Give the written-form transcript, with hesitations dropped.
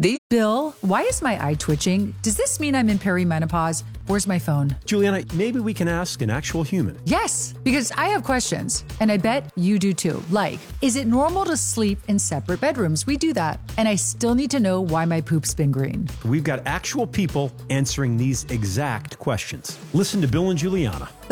Bill, why is my eye twitching? Does this mean I'm in perimenopause? Where's my phone? Juliana, maybe we can ask an actual human. Yes, because I have questions, and I bet you do too. Like, is it normal to sleep in separate bedrooms? We do that. And I still need to know why my poop's been green. We've got actual people answering these exact questions. Listen to Bill and Juliana.